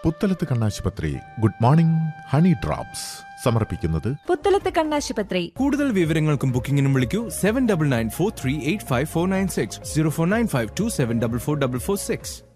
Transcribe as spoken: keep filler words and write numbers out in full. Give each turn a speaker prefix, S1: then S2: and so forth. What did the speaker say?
S1: പുത്തലത്ത് കണ്ണാശുപത്രി good morning honey drops സമർപ്പിക്കുന്നത്
S2: പുത്തലത്ത് കണ്ണാശുപത്രി.
S3: കൂടുതൽ വിവരങ്ങൾക്കും ബുക്കിംഗിനും വിളിക്കൂ seven double nine four three eight five four nine six zero four nine five to seven double four double four six.